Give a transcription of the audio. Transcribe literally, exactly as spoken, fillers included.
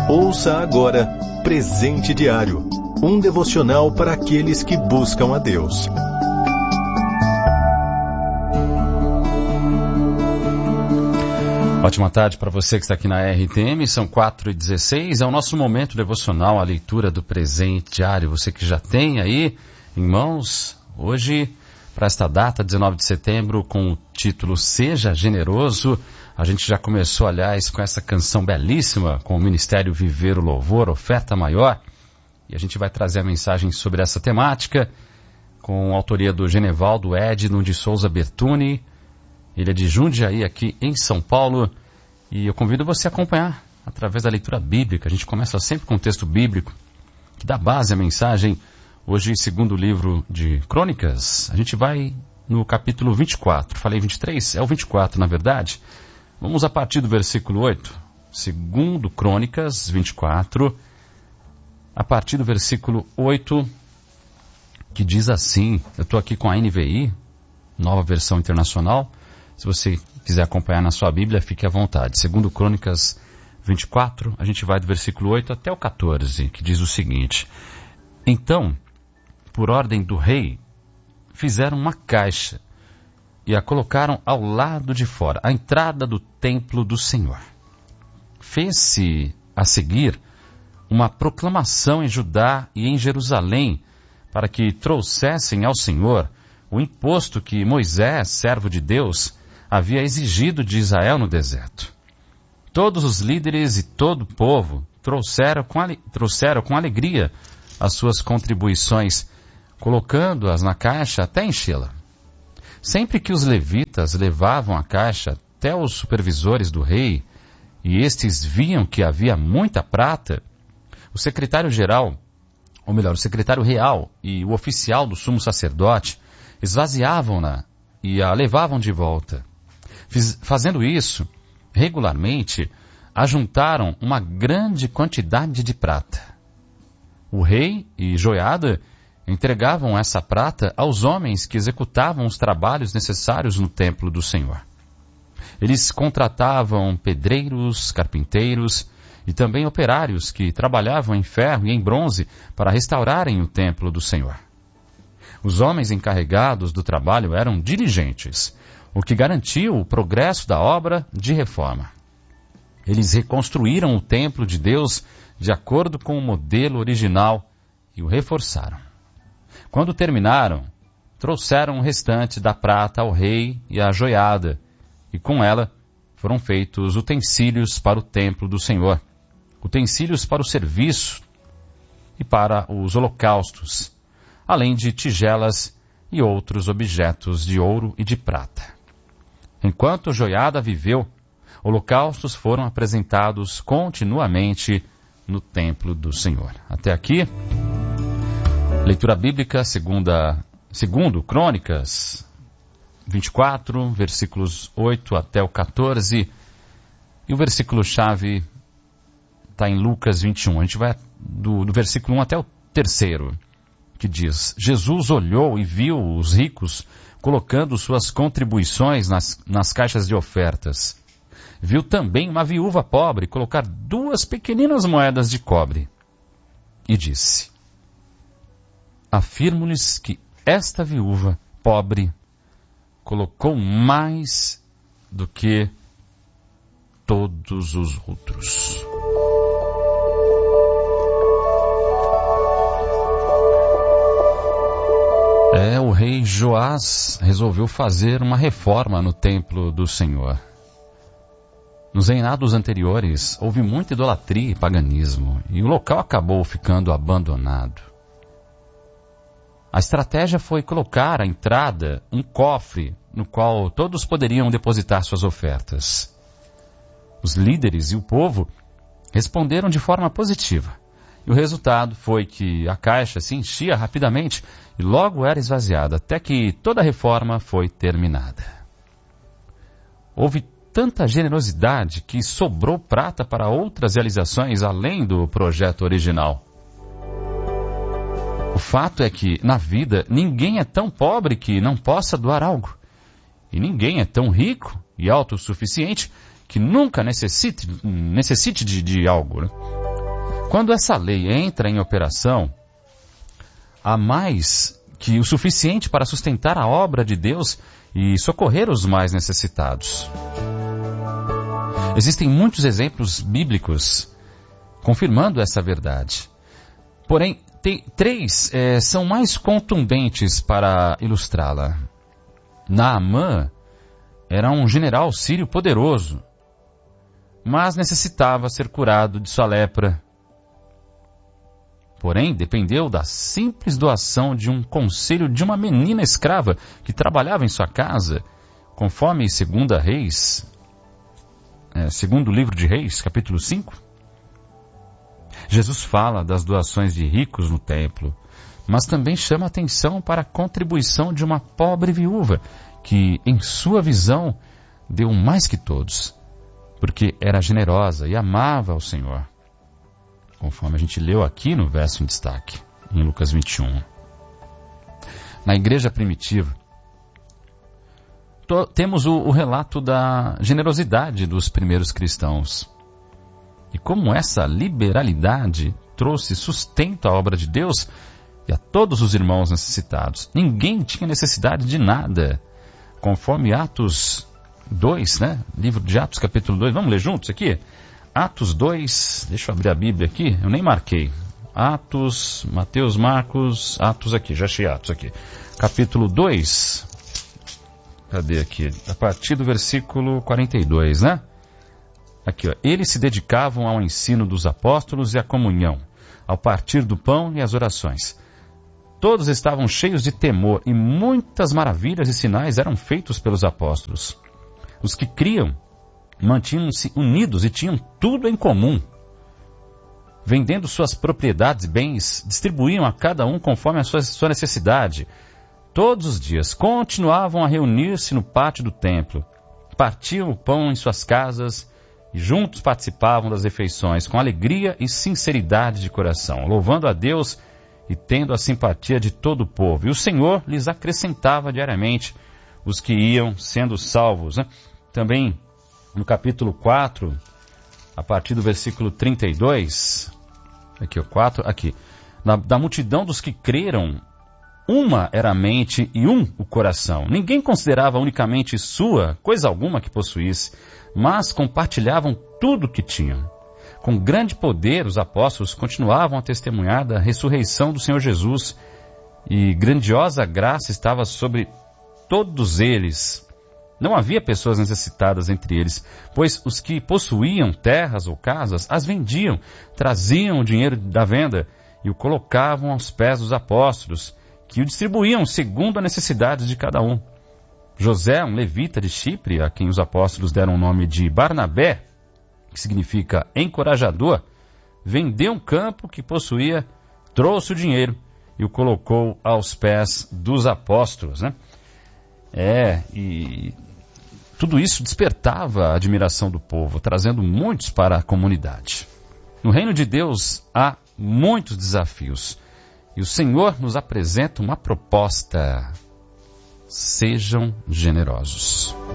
Ouça agora Presente Diário, um devocional para aqueles que buscam a Deus. Ótima tarde para você que está aqui na R T M, são quatro e dezesseis, é o nosso momento devocional, a leitura do Presente Diário. Você que já tem aí em mãos, hoje, para esta data, dezenove de setembro, com o título Seja Generoso. A gente já começou, aliás, com essa canção belíssima, com o Ministério Viver o Louvor, Oferta Maior. E a gente vai trazer a mensagem sobre essa temática, com a autoria do Genevaldo Edno de Souza Bertuni. Ele é de Jundiaí, aqui em São Paulo. E eu convido você a acompanhar através da leitura bíblica. A gente começa sempre com um texto bíblico que dá base à mensagem. Hoje, segundo o livro de Crônicas, a gente vai no capítulo vinte e quatro. Falei vinte e três? É o vinte e quatro, na verdade. Vamos a partir do versículo oito. Segundo Crônicas vinte e quatro, a partir do versículo oito, que diz assim, eu estou aqui com a N V I, nova versão internacional. Se você quiser acompanhar na sua Bíblia, fique à vontade. Segundo Crônicas vinte e quatro, a gente vai do versículo oito até o quatorze, que diz o seguinte: Então, por ordem do rei, fizeram uma caixa e a colocaram ao lado de fora, à entrada do templo do Senhor. Fez-se a seguir uma proclamação em Judá e em Jerusalém, para que trouxessem ao Senhor o imposto que Moisés, servo de Deus, havia exigido de Israel no deserto. Todos os líderes e todo o povo trouxeram com, ale... trouxeram com alegria as suas contribuições, colocando-as na caixa até enchê-la. Sempre que os levitas levavam a caixa até os supervisores do rei, e estes viam que havia muita prata, o secretário-geral, ou melhor, o secretário real e o oficial do sumo sacerdote, esvaziavam-na e a levavam de volta. Fiz, fazendo isso, regularmente, ajuntaram uma grande quantidade de prata. O rei e Joiada entregavam essa prata aos homens que executavam os trabalhos necessários no templo do Senhor. Eles contratavam pedreiros, carpinteiros e também operários que trabalhavam em ferro e em bronze para restaurarem o templo do Senhor. Os homens encarregados do trabalho eram diligentes, o que garantiu o progresso da obra de reforma. Eles reconstruíram o templo de Deus de acordo com o modelo original e o reforçaram. Quando terminaram, trouxeram o restante da prata ao rei e à joiada, e com ela foram feitos utensílios para o templo do Senhor, utensílios para o serviço e para os holocaustos, além de tigelas e outros objetos de ouro e de prata. Enquanto Joiada viveu, holocaustos foram apresentados continuamente no templo do Senhor. Até aqui, leitura bíblica, segunda, segundo Crônicas vinte e quatro, versículos oito até o quatorze, e o versículo-chave está em Lucas vinte e um. A gente vai do, do versículo um até o terceiro, que diz: Jesus olhou e viu os ricos colocando suas contribuições nas, nas caixas de ofertas. Viu também uma viúva pobre colocar duas pequeninas moedas de cobre. E disse: Afirmo-lhes que esta viúva pobre colocou mais do que todos os outros. É, o rei Joás resolveu fazer uma reforma no templo do Senhor. Nos reinados anteriores, houve muita idolatria e paganismo, e o local acabou ficando abandonado. A estratégia foi colocar à entrada um cofre no qual todos poderiam depositar suas ofertas. Os líderes e o povo responderam de forma positiva. E o resultado foi que a caixa se enchia rapidamente e logo era esvaziada, até que toda a reforma foi terminada. Houve tanta generosidade que sobrou prata para outras realizações além do projeto original. O fato é que, na vida, ninguém é tão pobre que não possa doar algo. E ninguém é tão rico e autossuficiente que nunca necessite, necessite de, de algo, né? Quando essa lei entra em operação, há mais que o suficiente para sustentar a obra de Deus e socorrer os mais necessitados. Existem muitos exemplos bíblicos confirmando essa verdade. Porém, tem, três é, são mais contundentes para ilustrá-la. Naamã era um general sírio poderoso, mas necessitava ser curado de sua lepra. Porém, dependeu da simples doação de um conselho de uma menina escrava que trabalhava em sua casa, conforme Segunda Reis, é, segundo livro de Reis, capítulo cinco. Jesus fala das doações de ricos no templo, mas também chama atenção para a contribuição de uma pobre viúva, que, em sua visão, deu mais que todos, porque era generosa e amava ao Senhor, conforme a gente leu aqui no verso em destaque, em Lucas vinte e um. Na igreja primitiva, to, temos o, o relato da generosidade dos primeiros cristãos. E como essa liberalidade trouxe sustento à obra de Deus e a todos os irmãos necessitados. Ninguém tinha necessidade de nada. Conforme Atos dois, né? Livro de Atos, capítulo dois. Vamos ler juntos aqui? Atos dois, deixa eu abrir a Bíblia aqui, eu nem marquei. Atos, Mateus, Marcos, Atos aqui, já achei Atos aqui. Capítulo dois, cadê aqui? A partir do versículo quarenta e dois, né? Aqui, ó. Eles se dedicavam ao ensino dos apóstolos e à comunhão, ao partir do pão e às orações. Todos estavam cheios de temor e muitas maravilhas e sinais eram feitos pelos apóstolos. Os que criam mantinham-se unidos e tinham tudo em comum. Vendendo suas propriedades e bens, distribuíam a cada um conforme a sua, sua necessidade. Todos os dias continuavam a reunir-se no pátio do templo, partiam o pão em suas casas e juntos participavam das refeições com alegria e sinceridade de coração, louvando a Deus e tendo a simpatia de todo o povo. E o Senhor lhes acrescentava diariamente os que iam sendo salvos, né? Também no capítulo quatro, a partir do versículo trinta e dois, aqui o quatro, aqui, da, da multidão dos que creram, uma era a mente e um o coração. Ninguém considerava unicamente sua coisa alguma que possuísse, mas compartilhavam tudo o que tinham. Com grande poder, os apóstolos continuavam a testemunhar da ressurreição do Senhor Jesus, e grandiosa graça estava sobre todos eles. Não havia pessoas necessitadas entre eles, pois os que possuíam terras ou casas as vendiam, traziam o dinheiro da venda e o colocavam aos pés dos apóstolos, que o distribuíam segundo a necessidade de cada um. José, um levita de Chipre, a quem os apóstolos deram o nome de Barnabé, que significa encorajador, vendeu um campo que possuía, trouxe o dinheiro e o colocou aos pés dos apóstolos, né? É, e tudo isso despertava a admiração do povo, trazendo muitos para a comunidade. No reino de Deus há muitos desafios, e o Senhor nos apresenta uma proposta: sejam generosos.